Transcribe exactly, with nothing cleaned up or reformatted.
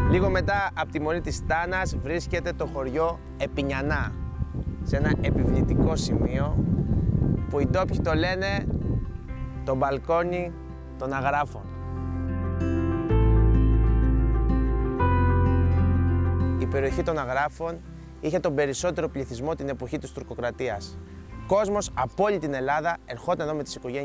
Λίγο μετά από τη μολύβη της Στάνας βρίσκεται το χωριό Επινιανά, σε ένα επιβλητικό σημείο που οι ντόπιοι το λένε το μπαλκόνι των αγράφων. Η περιοχή των αγράφων είχε τον περισσότερο πληθυσμό την εποχή της τουρκοκρατίας. Κόσμος από όλη την Ελλάδα ερχόταν εδώ με τις οικογένειες